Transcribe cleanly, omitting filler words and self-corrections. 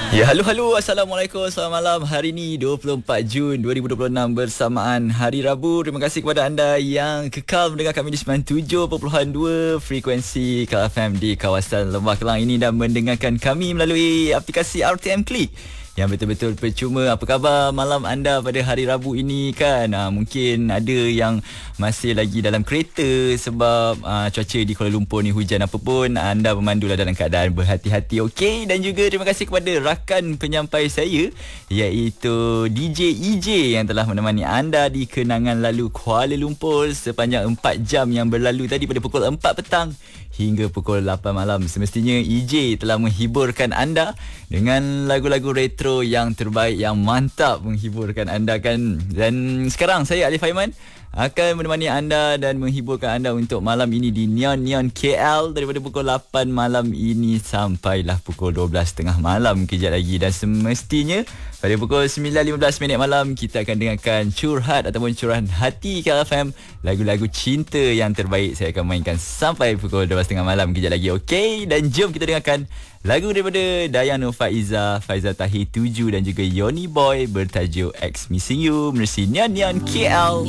Ya, halo. Assalamualaikum. Selamat malam. Hari ini 24 Jun 2026 bersamaan Hari Rabu. Terima kasih kepada anda yang kekal mendengar kami di 97.2 frekuensi KFM di kawasan Lembah Kelang ini dan mendengarkan kami melalui aplikasi RTM Click yang betul-betul percuma. Apa khabar malam anda pada hari Rabu ini kan? Mungkin ada yang masih lagi dalam kereta sebab cuaca di Kuala Lumpur ni hujan apa pun. Anda memandulah dalam keadaan berhati-hati, okey? Dan juga terima kasih kepada rakan penyampai saya iaitu DJ EJ yang telah menemani anda di kenangan lalu Kuala Lumpur sepanjang 4 jam yang berlalu tadi pada pukul 4 petang hingga pukul 8 malam. Semestinya EJ telah menghiburkan anda dengan lagu-lagu retro yang terbaik, yang mantap menghiburkan anda kan. Dan sekarang saya Alif Aiman akan menemani anda dan menghiburkan anda untuk malam ini di Neon KL daripada pukul 8 malam ini sampailah pukul 12.30 malam kejap lagi. Dan semestinya pada pukul 9.15 malam kita akan dengarkan curhat ataupun curahan hati KFM, lagu-lagu cinta yang terbaik saya akan mainkan sampai pukul 12.30 malam kejap lagi, okey? Dan jom kita dengarkan lagu daripada Dayana Faiza, Faizal Tahir 7 dan juga Yoni Boy bertajuk X Missing You menerusi Neon KL.